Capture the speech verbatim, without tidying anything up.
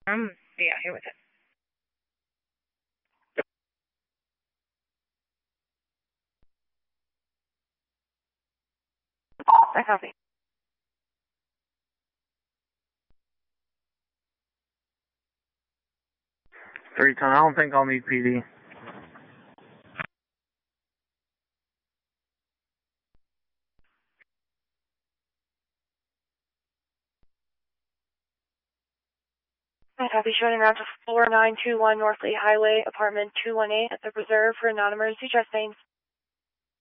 Um, yeah, here with it. I copy. Three ton, I don't think I'll need P D. I copy, showing around to four nine two one North Lee Highway, apartment two one eight at the Preserve for non-emergency chest pains.